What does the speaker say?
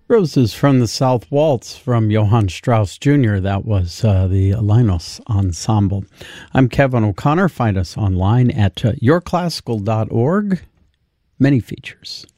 Roses from the South Waltz from Johann Strauss Jr. That was the Linus Ensemble. I'm Kevin O'Connor. Find us online at yourclassical.org. Many features.